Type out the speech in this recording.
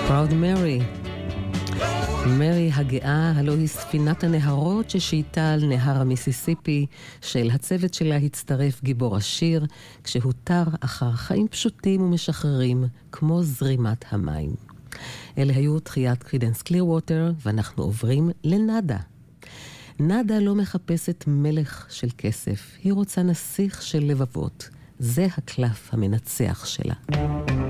Proud Mary. מרי הגאה, הלא היא ספינת הנהרות ששייטה על נהר המיסיסיפי, של הצוות שלה הצטרף גיבור השיר, כשהותר אחר חיים פשוטים ומשחררים, כמו זרימת המים. אלה היו תחיית קרידנס קלירווטר, ואנחנו עוברים לנדה. נדה לא מחפשת מלך של כסף, היא רוצה נסיך של לבבות. זה הקלף המנצח שלה.